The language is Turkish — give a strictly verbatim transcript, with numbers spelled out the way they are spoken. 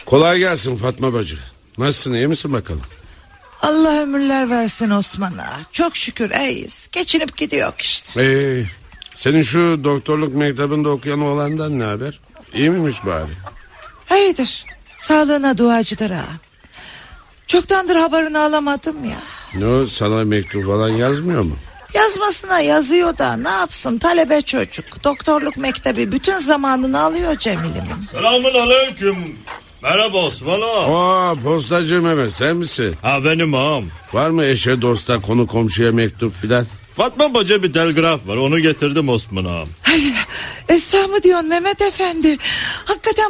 Kolay gelsin Fatma bacı. Nasılsın, iyi misin bakalım? Allah ömürler versin Osman'a. Çok şükür iyiyiz. Geçinip gidiyor işte. Ee, senin şu doktorluk mektebinde okuyan oğlandan ne haber? İyi miymiş bari? İyidir. Sağlığına duacıdır ha. Çoktandır haberini alamadım ya. Ne o, sana mektup falan yazmıyor mu? Yazmasına yazıyor da ne yapsın, talebe çocuk. Doktorluk mektebi bütün zamanını alıyor Cemil'imin. Selamun aleyküm. Merhaba Osman ağam. Aa, postacı Mehmet, sen misin? Ha benim ağam. Var mı eşe dosta konu komşuya mektup filan? Fatma bacı bir telgraf var, onu getirdim Osman ağam. Esra mı diyorsun Mehmet Efendi? Hakikaten